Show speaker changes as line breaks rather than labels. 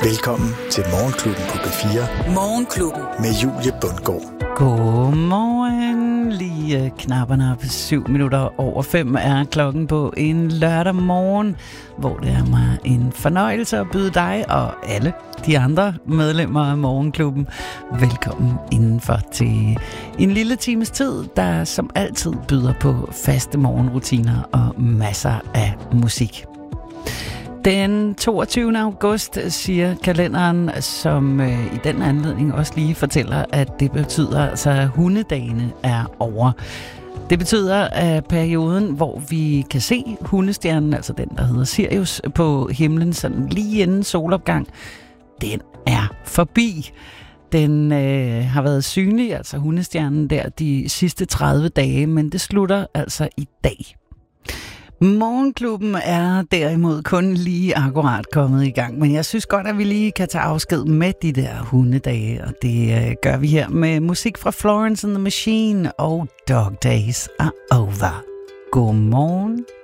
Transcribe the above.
Velkommen til Morgenklubben på B4.
Morgenklubben
med Julie Bundgaard.
Godmorgen. Lige knapperne på 5:07 er klokken på en lørdag morgen, hvor det er mig en fornøjelse at byde dig og alle de andre medlemmer af Morgenklubben velkommen indenfor til en lille times tid, der som altid byder på faste morgenrutiner og masser af musik. Den 22. august siger kalenderen, som i den anledning også lige fortæller, at det betyder, altså, at hundedagene er over. Det betyder, at perioden, hvor vi kan se hundestjernen, altså den, der hedder Sirius, på himlen sådan lige inden solopgang, den er forbi. Den har været synlig, altså hundestjernen der, de sidste 30 dage, men det slutter altså i dag. Morgenklubben er derimod kun lige akkurat kommet i gang, men jeg synes godt, at vi lige kan tage afsked med de der hundedage, og det gør vi her med musik fra Florence and the Machine og Dog Days Are Over. Godmorgen.